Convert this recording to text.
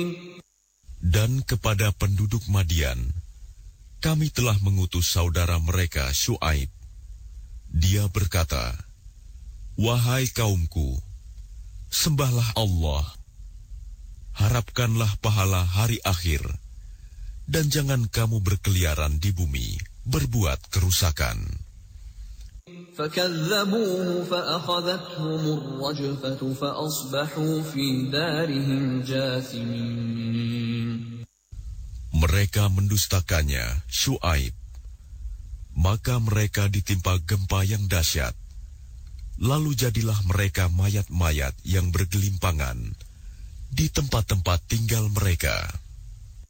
Dan kepada penduduk Madian, kami telah mengutus saudara mereka Syuaib. Dia berkata, "Wahai kaumku, sembahlah Allah, harapkanlah pahala hari akhir, dan jangan kamu berkeliaran di bumi, berbuat kerusakan." فَكَذَّبُوهُ فَأَخَذَتْهُمُ الرَّجْفَةُ فَأَصْبَحُوا فِي دَارِهِمْ جَاثِمِينَ. Mereka mendustakannya, Syuaib. Maka mereka ditimpa gempa yang dahsyat. Lalu jadilah mereka mayat-mayat yang bergelimpangan di tempat-tempat tinggal mereka.